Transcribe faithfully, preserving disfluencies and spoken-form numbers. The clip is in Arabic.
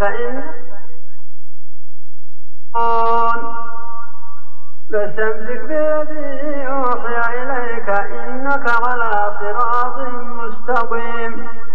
فإن فاستمسك بيدي أوحي إليك إنك على صراط مستقيم.